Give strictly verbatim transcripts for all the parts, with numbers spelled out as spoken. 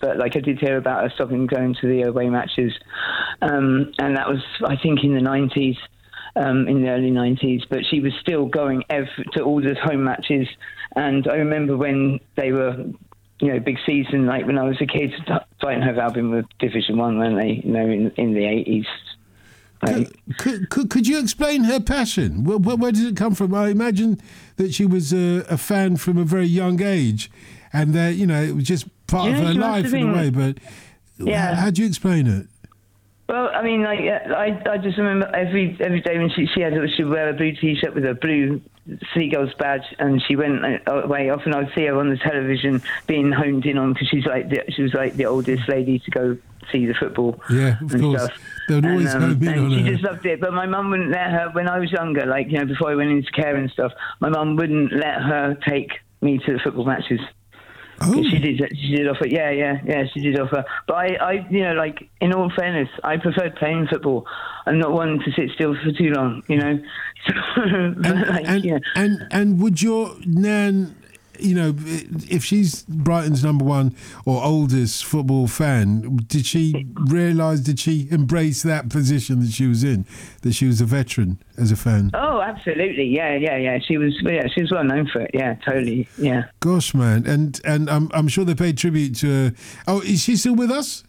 but like I did hear about her stopping going to the away matches, um, and that was I think in the nineties. Um, in the early nineties, but she was still going every, to all the home matches. And I remember when they were, you know, big season, like when I was a kid, Brighton Hove Albion were Division One, weren't they? You know, in, in the eighties. Could, could, could, could you explain her passion? Where, where, where did it come from? I imagine that she was a, a fan from a very young age, and that, you know, it was just part Yeah, of her she must life have in a been- way. But Yeah. how, how do you explain it? Well, I mean, like I, I just remember every every day when she she had she'd wear a blue T-shirt with a blue Seagulls badge, and she went away. Often I'd see her on the television being honed in on because she's like the, she was like the oldest lady to go see the football. Yeah, of and course. Stuff. They would always and, um, home in and on she her. just loved it. But my mum wouldn't let her when I was younger. Like you know, before I went into care and stuff, my mum wouldn't let her take me to the football matches. Oh. She did. She did offer. Yeah, yeah, yeah. She did offer. But I, I, you know, like in all fairness, I preferred playing football. I'm not one to sit still for too long. You know. So, And, like, and, yeah. and and would your nan, you know, if she's Brighton's number one or oldest football fan, did she realise, did she embrace that position that she was in, that she was a veteran as a fan? Oh, absolutely. Yeah, yeah, yeah. She was. Yeah, she was well known for it. Yeah, totally. Yeah. Gosh, man, and and I'm I'm sure they paid tribute to her. Oh, is she still with us?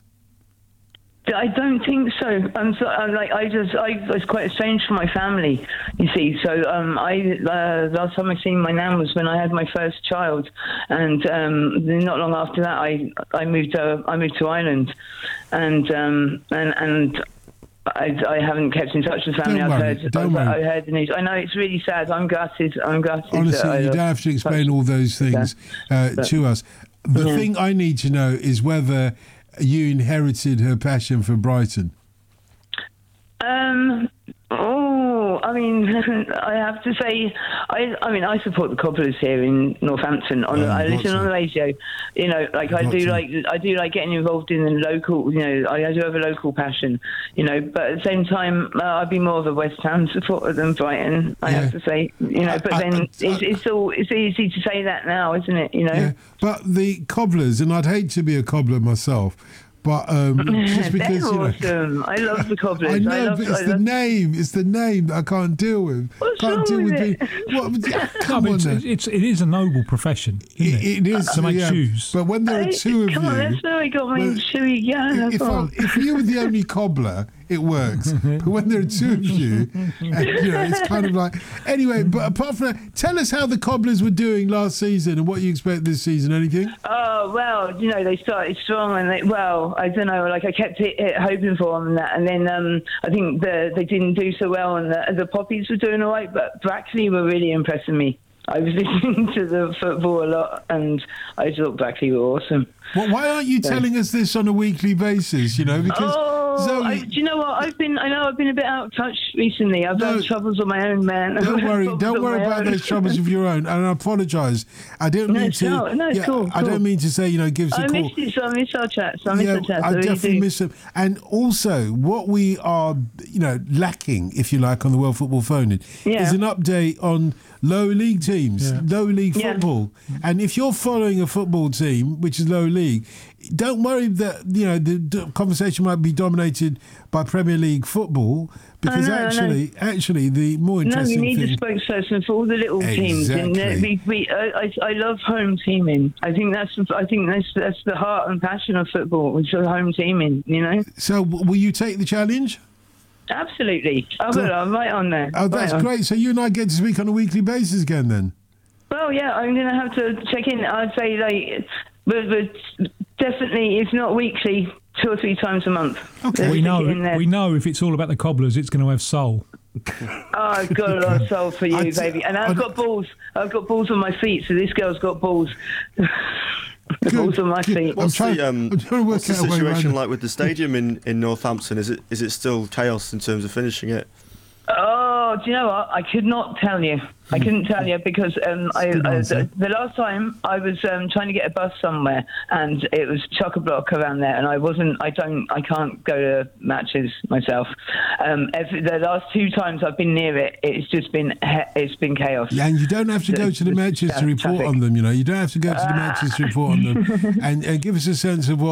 I don't think so. I'm, so, I'm like I just I was quite estranged from my family, you see. So um, I uh, last time I seen my nan was when I had my first child, and um, then not long after that I I moved to I moved to Ireland, and um, and and. I, I haven't kept in touch with family. Don't I've worry, heard, don't I've, worry. I heard the news. I know it's really sad. I'm gutted. I'm gutted. that Honestly, I you don't lost have to explain touch. all those things uh, But- to us. The Yeah. thing I need to know is whether you inherited her passion for Brighton. Um. Oh, I mean, I have to say, I, I mean, I support the Cobblers here in Northampton. On, Oh, I you've got listen to. on the radio. You know, like You've I got do, to. like I do, like getting involved in the local. You know, I, I do have a local passion. You know, but at the same time, uh, I'd be more of a West Ham supporter than Brighton. I Yeah. have to say. You know, but I- then I- I- it's, it's all it's easy to say that now, isn't it? You know. Yeah, but the Cobblers, and I'd hate to be a cobbler myself, but um, just because They're you know, awesome. I love the Cobblers. I know, love, but it's I the love, name. It's the name that I can't deal with. What's can't wrong deal with being- it? What, yeah, No, come but on, it's, then. it's, it is a noble profession, isn't it? It is to make yeah, shoes. But when there are Hey, two of come you, on, that's where I got my well, shoey yeah, if, I, if you were the only cobbler, it works. But when there are two of you, and, you know, it's kind of like anyway. But apart from that, tell us how the Cobblers were doing last season and what you expect this season. Anything? Oh, well, you know, they started strong and they, well, I don't know, like I kept it, it hoping for them and that. And then um, I think the, they didn't do so well and the, the Poppies were doing all right, but Brackley were really impressing me. I was listening to the football a lot and I thought Brackley were awesome. Well, why aren't you telling us this on a weekly basis? You know, because Oh, Zoe, I, do you know what? I've been, I know I've been a bit out of touch recently. I've No. had troubles on my own, man. don't worry, Troubles don't on worry my about own. those troubles of your own. And I apologise. I don't No, mean it's to. not. No, it's yeah, cool, I cool. don't mean to say, you know, give us a I call. missed it, so I miss our chats. I miss Yeah, our chats. I really definitely do. miss them. And also, what we are, you know, lacking, if you like, on the World Football Phone In, Yeah. is an update on lower league teams, Yeah. lower league Yeah. football. And if you're following a football team, which is lower league, don't worry that, you know, the, the conversation might be dominated by Premier League football, because I know, I know. actually, actually, the more No, we interesting need thing. a spokesperson for all the little teams. And uh, Exactly. we, we, I, I, I love home teaming. I think that's, I think that's that's the heart and passion of football. Which is home teaming. You know, So, w- will you take the challenge? absolutely. I Good. will. I'm right on there. Oh, that's Right on. great. So you and I get to speak on a weekly basis again, then. Well, yeah, I'm going to have to check in. I'd say like, but, but definitely, if not weekly, two or three times a month. Okay. Let's We stick it in know, there. we know if it's all about the Cobblers, it's going to have soul. Oh, I've got a lot of soul for you, I- baby. And I've I- got balls. I've got balls on my feet, so this girl's got balls. balls on my good. feet. I'm What's trying- the um, I'm trying to work what's the out a way situation around it. like with the stadium in, in Northampton? Is it is it still chaos in terms of finishing it? Oh, do you know what? I could not tell you. I couldn't tell you because um, I, good I, answer. the, the last time I was um, trying to get a bus somewhere and it was chock-a-block around there, and I wasn't. I don't. I can't go to matches myself. Um, every, the last two times I've been near it, it's just been he- it's been chaos. Yeah, and you don't have to go to the The- matches the to report traffic. on them, you know. You don't have to go to the matches to report on them. And, and give us a sense of what